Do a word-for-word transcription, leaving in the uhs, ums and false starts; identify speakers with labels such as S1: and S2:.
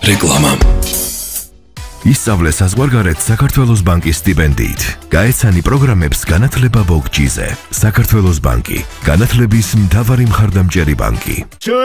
S1: რეკლამა. ისწავლე საზღვარგარეთ საქართველოს ბანკის სტიპენდიით. გაეცანი პროგრამებს განათლება ბოგჯიზე. საქართველოს ბანკი, განათლების მთავარი მხარდამჭერი ბანკი.